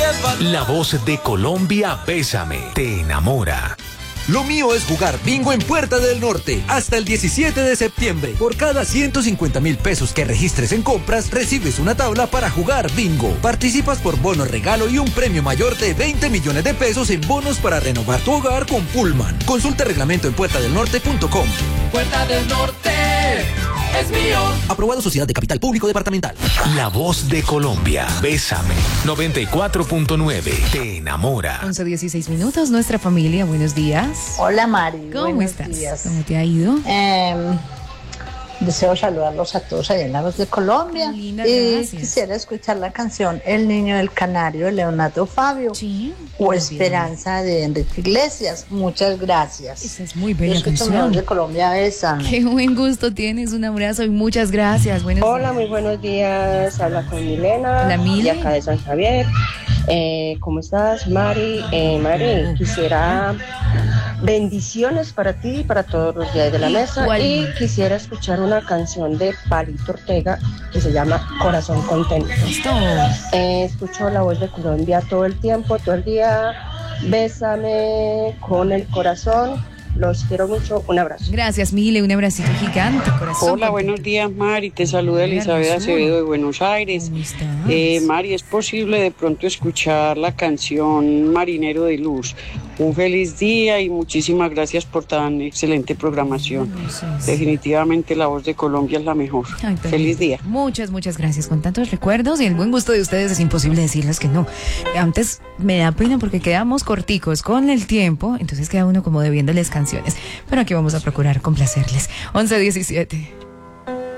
La voz de Colombia, Bésame, te enamora. Lo mío es jugar bingo en Puerta del Norte hasta el 17 de septiembre. Por cada 150.000 pesos que registres en compras, recibes una tabla para jugar bingo. Participas por bono regalo y un premio mayor de 20 millones de pesos en bonos para renovar tu hogar con Pullman. Consulta el reglamento en puertadelnorte.com. Puerta del Norte es mío. Aprobado Sociedad de Capital Público Departamental. La voz de Colombia, Bésame, 94.9, te enamora. 11:16, nuestra familia, buenos días. Hola Mari, ¿Cómo buenos estás? días. ¿Cómo te ha ido? Deseo saludarlos a todos allá en La Voz de Colombia. Linda, y gracias. quisiera escuchar la canción El Niño del Canario de Leonardo Fabio Sí. o Muy Esperanza de Enrique Iglesias. Muchas gracias. Esa es muy Yo bella escucho La Voz canción. de Colombia, bésame. Qué buen gusto tienes, un abrazo y muchas gracias. Buenos Hola, días. muy buenos días. Habla con Milena. Hola, Mile. De acá de San Javier. ¿Cómo estás, Mari? Mari, quisiera bendiciones para ti y para todos los días de la mesa. Igualmente. Y quisiera escuchar una canción de Palito Ortega que se llama Corazón Contento. Listo. Escucho La Voz de Colombia todo el tiempo, todo el día. Bésame con el corazón. Los quiero mucho. Un abrazo. Gracias, Mile, un abracito gigante, corazón. Hola, buenos días, Mari. Te saluda Hola, Elizabeth hermosura. Acevedo de Buenos Aires. ¿Cómo estás? Mari, ¿es posible de pronto escuchar la canción Marinero de Luz? Un feliz día y muchísimas gracias por tan excelente programación. Gracias. Definitivamente La Voz de Colombia es la mejor. Ay, tan Feliz lindo. día. Muchas gracias. Con tantos recuerdos y el buen gusto de ustedes es imposible decirles que no. Antes me da pena porque quedamos corticos con el tiempo, entonces queda uno como debiéndoles canciones. Pero aquí vamos a procurar complacerles. 11:17.